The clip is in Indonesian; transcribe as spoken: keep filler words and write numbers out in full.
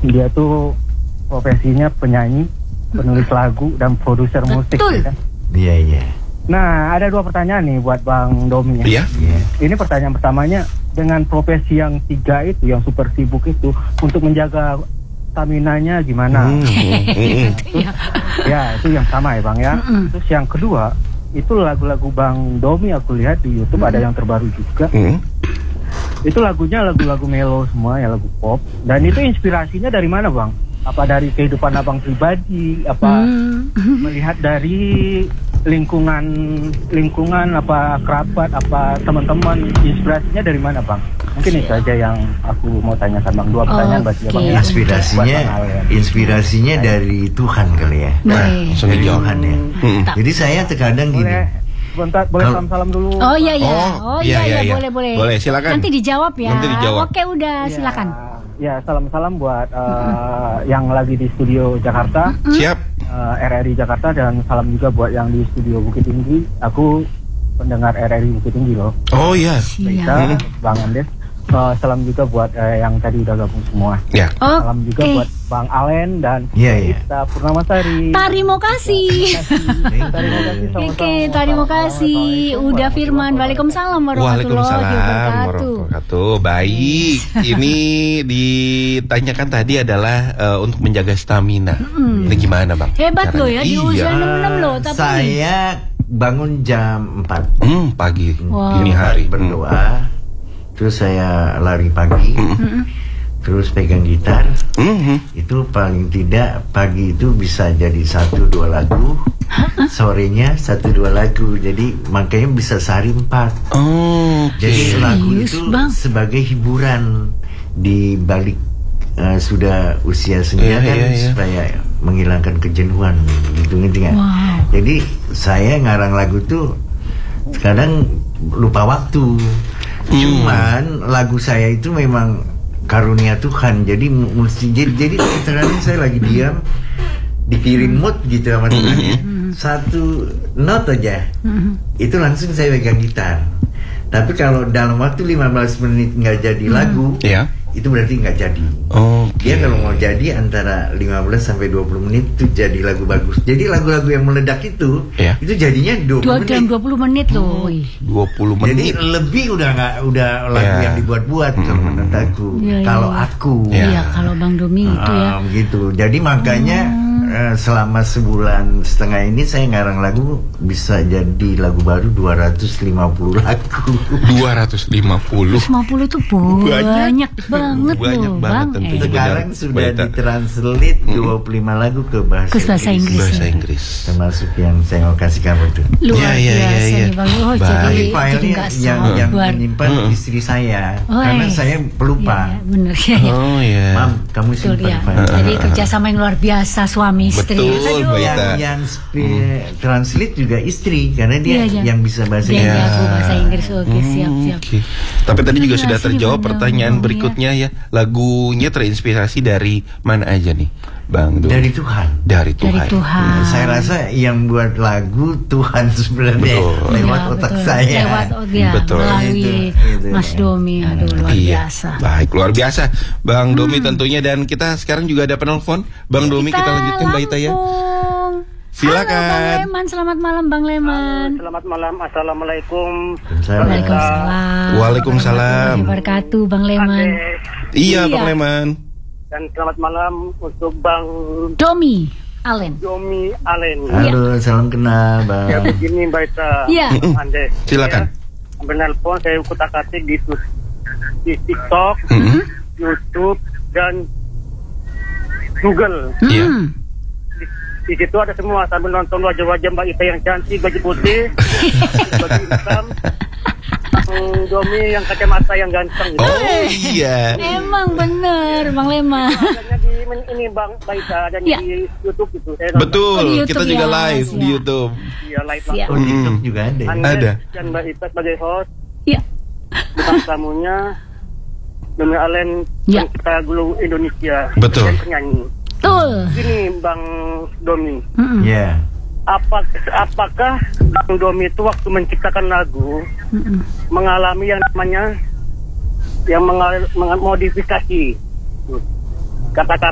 dia tuh profesinya penyanyi, penulis lagu dan produser musik. Betul. Ya kan? Iya, iya. Nah, ada dua pertanyaan nih buat Bang Domi ya. Iya. Iya. Ini pertanyaan pertamanya, dengan profesi yang tiga itu, yang super sibuk itu, untuk menjaga stamina-nya gimana? Hmm, hmm, hmm. Ya, itu yang sama ya Bang ya. Mm-mm. Terus yang kedua, itu lagu-lagu Bang Domi aku lihat di YouTube ada yang terbaru juga. Hmm. Itu lagunya lagu-lagu melo semua ya, lagu pop. Dan itu inspirasinya dari mana Bang? Apa dari kehidupan Abang pribadi? Apa Hmm. melihat dari lingkungan lingkungan apa kerabat apa teman-teman, inspirasinya dari mana Bang? Mungkin itu aja yang aku mau tanyakan Bang. Dua pertanyaan buat ya Bang. Oke. Ya. Inspirasinya, Buat Bang Alen. inspirasinya dari Tuhan kali ya. Nah, Boleh. langsung Dari dijawab. Tuhan ya. Hmm. Jadi saya terkadang gini. Boleh sebentar, boleh Kalau- salam-salam dulu. Oh iya iya. Oh, Oh iya, iya iya, iya, iya. boleh boleh. Boleh, silakan. Nanti dijawab ya. Nanti dijawab. Oke, udah Ya, silakan. Ya, salam-salam buat uh, yang lagi di studio Jakarta, Siap. uh, R R I Jakarta, dan salam juga buat yang di studio Bukit Tinggi. Aku pendengar R R I Bukit Tinggi loh. Oh iya. Bisa, Siap. Bang Andes. Uh, salam juga buat uh, yang tadi udah gabung semua. Ya. Salam juga Oke. buat Bang Alen dan Iya, iya. kita Purnamasari. Terima kasih. Terima kasih. sama-sama. Oke, terima kasih. Assalamualaikum Udah Firman. Waalaikumsalam warahmatullahi Waalaikumsalam wabarakatuh. warahmatullahi wabarakatuh. Baik, ini ditanyakan tadi adalah eh, untuk menjaga stamina. Ini gimana Bang? Hebat loh ya, di Iya. usia enam puluh enam loh, tapi Saya bangun jam empat. Hmm, pagi, Wow. dini hari. Hmm. Berdoa. Terus saya lari pagi. Terus pegang gitar. Hmm, hmm. Itu paling tidak pagi itu bisa jadi satu dua lagu. Sorenya satu dua lagu. Jadi makanya bisa sehari empat. Oh, oke. Jadi lagu Serius, itu Bang? sebagai hiburan di balik eh, sudah usia senja Iya, kan, iya, iya. supaya menghilangkan kejenuhan gitu, ngerti nggak? Wow. Jadi saya ngarang lagu tuh kadang lupa waktu. Hmm. Cuman lagu saya itu memang karunia Tuhan. Jadi mu- mesti jadi jadi terkadang saya lagi diam dikirim mood gitu sama Tuhan ya. Satu not aja. Itu langsung saya pegang gitar. Tapi kalau dalam waktu lima belas menit nggak jadi lagu, Iya. itu berarti nggak jadi. Oke. Dia kalau mau jadi antara lima belas sampai dua puluh menit itu jadi lagu bagus. Jadi lagu-lagu yang meledak itu, Iya. itu jadinya dua puluh dua menit. dalam dua puluh menit loh. Wih. dua puluh Jadi menit. lebih udah nggak udah lagu Iya. yang dibuat-buat kalau menurut aku. Iya, iya, Kalau iya. aku, Iya. Iya, kalau Bang Domi itu ya. Ah, gitu. Jadi makanya eh, selama sebulan setengah ini saya ngarang lagu bisa jadi lagu baru dua ratus lima puluh lagu. dua ratus lima puluh. lima puluh tuh banyak banget Banyak loh, banget Bang. tentunya. Eh, Sekarang Benar, sudah Baita. ditranslate dua puluh lima lagu ke bahasa, Ke bahasa Inggris. Bahasa Inggris. Termasuk yang saya mau kasih kamu tuh. luar Iya, iya, iya, biasa iya. nih Bang. Oh, Baik. jadi Tapi jadi filenya nggak yang yang sabar. menyimpan Mm-mm. istri saya, Oh, karena eh. saya pelupa. Iya, iya, bener ya, ya. Oh ya. Mam, kamu Betul simpan ya. file. Jadi kerjasama yang luar biasa suami istri. Betul, Aduh. Baita. Yang yang spe- translate juga istri karena dia Iya, iya. yang bisa bahasa Dia Inggris. jago bahasa Inggris. Oke, siap siap. Oke. Tapi tadi juga Iya sudah sih, terjawab Bang pertanyaan Domi, berikutnya ya. Lagunya terinspirasi dari mana aja nih, Bang Domi? Dari Tuhan. Dari Tuhan. Dari Tuhan. Saya rasa yang buat lagu Tuhan sebenarnya Betul. lewat Iya, otak betul. saya. Lewat oh, dia, Betul. melalui Itu, itu. Mas Domi. Aduh, luar Iya, biasa. baik, luar biasa, Bang Domi tentunya. Dan kita sekarang juga ada penelpon, Bang Domi, kita, lanjutkan Mbak Ita ya. langsung. Silakan. Halo Bang Leman, selamat malam Bang Leman. Selamat malam, assalamualaikum. Waalaikumsalam. Waalaikumsalam. Warahmatullahi wabarakatuh Bang Leman. Iya, Iya. Bang Leman. Dan selamat malam untuk Bang Domi Alen. Domi Alen. Halo, salam kenal, Bang. Ya begini Mbak Ita, Iya. Andes. Silakan. Ya, menelpon saya kutak-atik di, tu- di TikTok, Mhm. YouTube dan Google. Iya. Hmm. Di situ ada semua sambil nonton wajah-wajah Mbak Ita yang cantik, baju putih, baju hitam, Bang Domi yang kacamata yang ganteng. Gitu. Oh iya. Emang bener Bang Leman. Adanya di men- ini Bang Mbak Ita, adanya Ya. di YouTube gitu. Saya nonton. Betul, Oh, di YouTube kita juga ya, live di siap. YouTube. Iya, live Siap. Oh, langsung. TikTok Mm. juga ada. Andes Ada. dan Mbak Ita sebagai host, Iya. bukan tamunya Domi Alen, Ya. kita Gulu Indonesia. Betul. Dan penyanyi. Betul. Gini Bang Domi, Mm-mm. Ya. apa apakah Bang Domi itu waktu menciptakan lagu Mm-mm. mengalami yang namanya yang mengal- mengamodifikasi kata-kata